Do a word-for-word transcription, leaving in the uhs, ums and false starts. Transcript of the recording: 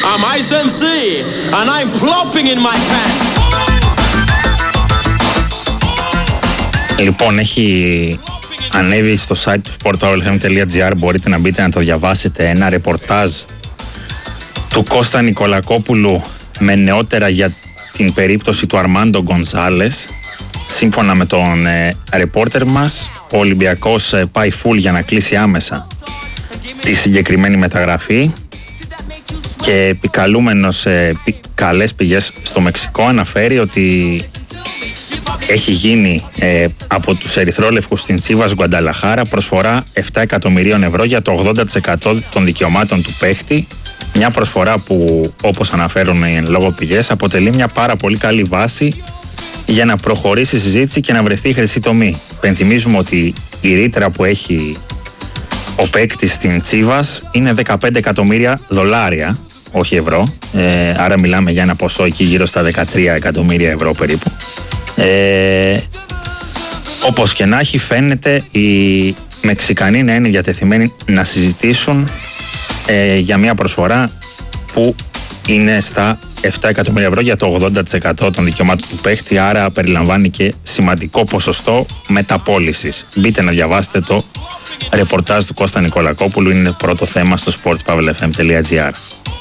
I'm Ice εμ σι and I'm plopping in my pants. Λοιπόν, έχει ανέβει στο site του sport power f m τελεία g r, μπορείτε να μπείτε να το διαβάσετε, ένα ρεπορτάζ του Κώστα Νικολακόπουλου με νεότερα για την περίπτωση του Αρμάντο Γκονσάλες. Σύμφωνα με τον ε, ρεπόρτερ μας, ο Ολυμπιακός ε, πάει full για να κλείσει άμεσα τη συγκεκριμένη μεταγραφή και επικαλούμενος ε, καλές πηγές στο Μεξικό αναφέρει ότι έχει γίνει ε, από τους ερυθρόλευκους στην Τσίβας Γκουανταλαχάρα προσφορά επτά εκατομμυρίων ευρώ για το ογδόντα τοις εκατό των δικαιωμάτων του παίχτη. Μια προσφορά που, όπως αναφέρουν οι λόγω πηγές, αποτελεί μια πάρα πολύ καλή βάση για να προχωρήσει η συζήτηση και να βρεθεί χρυσή τομή. Πενθυμίζουμε ότι η ρήτρα που έχει ο παίκτης στην Τσίβας είναι δεκαπέντε εκατομμύρια δολάρια, όχι ευρώ. Ε, άρα μιλάμε για ένα ποσό εκεί γύρω στα δεκατρία εκατομμύρια ευρώ περίπου. Ε, όπως και να έχει, φαίνεται οι Μεξικανοί να είναι διατεθειμένοι να συζητήσουν ε, για μια προσφορά που είναι στα επτά εκατομμύρια ευρώ για το ογδόντα τοις εκατό των δικαιωμάτων του παίχτη, άρα περιλαμβάνει και σημαντικό ποσοστό μεταπώλησης. Μπείτε να διαβάσετε το ρεπορτάζ του Κώστα Νικολακόπουλου, είναι πρώτο θέμα στο sport pavel f m τελεία g r.